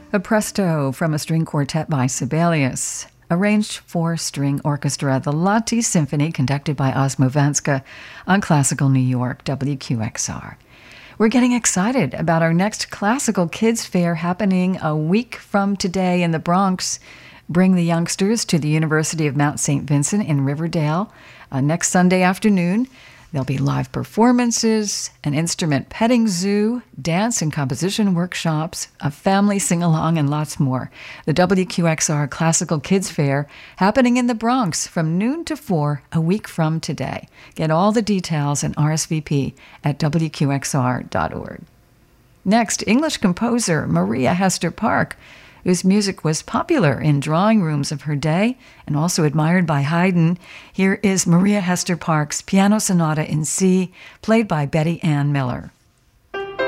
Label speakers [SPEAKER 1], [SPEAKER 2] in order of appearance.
[SPEAKER 1] A Presto from a string quartet by Sibelius. Arranged for string orchestra, the Lahti Symphony, conducted by Osmo Vanska on Classical New York, WQXR. We're getting excited about our next Classical Kids Fair happening a week from today in the Bronx. Bring the youngsters to the University of Mount St. Vincent in Riverdale next Sunday afternoon. There'll be live performances, an instrument petting zoo, dance and composition workshops, a family sing-along, and lots more. The WQXR Classical Kids Fair happening in the Bronx from noon to 4 a week from today. Get all the details and RSVP at WQXR.org. Next, English composer Maria Hester Park, whose music was popular in drawing rooms of her day and also admired by Haydn. Here is Maria Hester Park's Piano Sonata in C, played by Betty Ann Miller.